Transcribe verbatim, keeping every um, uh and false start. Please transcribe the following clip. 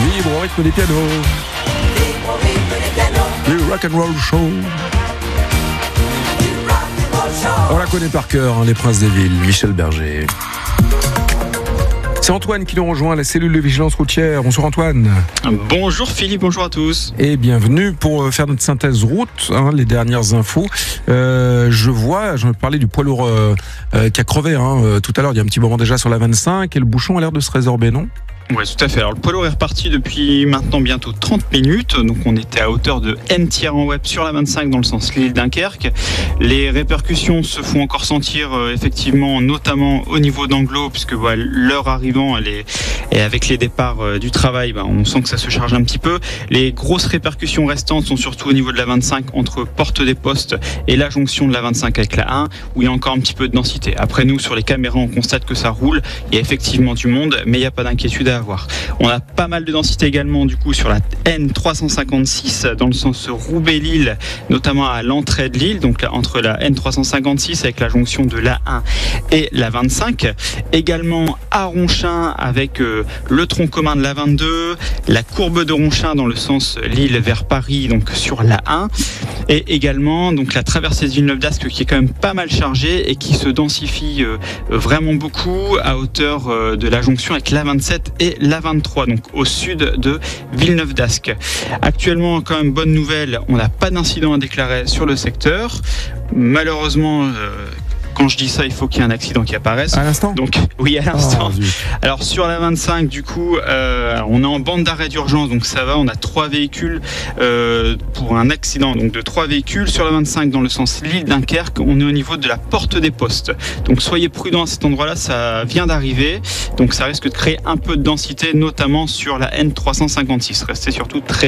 Libre au rythme des pianos. Le rock and roll show. On la connaît par cœur, hein, les Princes des Villes, Michel Berger. C'est Antoine qui nous rejoint à la cellule de vigilance routière. Bonjour Antoine. Bonjour Philippe, bonjour à tous. Et bienvenue pour faire notre synthèse route, hein, les dernières infos. Euh, je vois, je parlais du poids lourd euh, euh, qui a crevé hein, euh, tout à l'heure, il y a un petit moment déjà sur la vingt-cinq, et le bouchon a l'air de se résorber, non ? Oui, tout à fait. Alors, le poids lourd est reparti depuis maintenant bientôt trente minutes. Donc, on était à hauteur de N tiers en web sur la vingt-cinq dans le sens Lille-Dunkerque. Les répercussions se font encore sentir, euh, effectivement, notamment au niveau d'Anglo, puisque bah, l'heure arrivant, elle est, et avec les départs euh, du travail, bah, on sent que ça se charge un petit peu. Les grosses répercussions restantes sont surtout au niveau de la vingt-cinq entre Porte des Postes et la jonction de la vingt-cinq avec la un, où il y a encore un petit peu de densité. Après, nous, sur les caméras, on constate que ça roule. Il y a effectivement du monde, mais il n'y a pas d'inquiétude à avoir. On a pas mal de densité également du coup sur la N trois cent cinquante-six dans le sens Roubaix-Lille, notamment à l'entrée de Lille, donc entre la N trois cent cinquante-six avec la jonction de l'A un et la vingt-cinq. Également à Ronchin avec euh, le tronc commun de la vingt-deux, la courbe de Ronchin dans le sens Lille vers Paris, donc sur la un, et également donc la traversée de Villeneuve-d'Ascq qui est quand même pas mal chargée et qui se densifie euh, vraiment beaucoup à hauteur euh, de la jonction avec la vingt-sept et la vingt-trois, donc au sud de Villeneuve-d'Ascq. Actuellement, quand même, bonne nouvelle, on n'a pas d'incident à déclarer sur le secteur. Malheureusement, euh, quand je dis ça, il faut qu'il y ait un accident qui apparaisse. À l'instant ? Donc, oui, à l'instant. Oh, Alors, sur la vingt-cinq, du coup, euh, on est en bande d'arrêt d'urgence, donc ça va. On a trois véhicules euh, pour un accident, donc de trois véhicules. Sur la vingt-cinq, dans le sens Lille-Dunkerque, on est au niveau de la Porte des Postes. Donc, soyez prudents à cet endroit-là, ça vient d'arriver. Donc, ça risque de créer un peu de densité, notamment sur la N trois cent cinquante-six. Restez surtout très